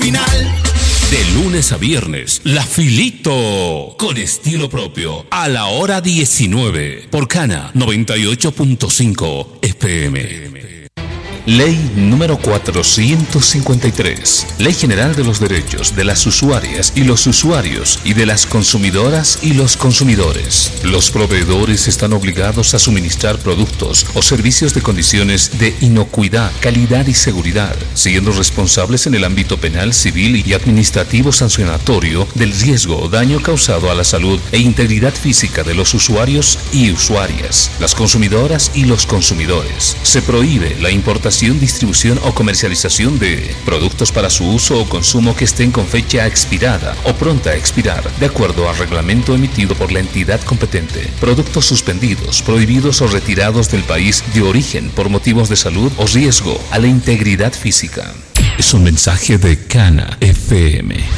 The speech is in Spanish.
Final. De lunes a viernes, La Filito, con estilo propio, a la hora 19, por Cana 98.5 FM. Ley número 453. Ley General de los Derechos de las Usuarias y los Usuarios y de las Consumidoras y los Consumidores. Los proveedores están obligados a suministrar productos o servicios de condiciones de inocuidad, calidad y seguridad, siendo responsables en el ámbito penal, civil y administrativo sancionatorio del riesgo o daño causado a la salud e integridad física de los usuarios y usuarias, las consumidoras y los consumidores. Se prohíbe la importación, distribución o comercialización de productos para su uso o consumo que estén con fecha expirada o pronta a expirar, de acuerdo al reglamento emitido por la entidad competente. Productos suspendidos, prohibidos o retirados del país de origen por motivos de salud o riesgo a la integridad física. Es un mensaje de Cana FM.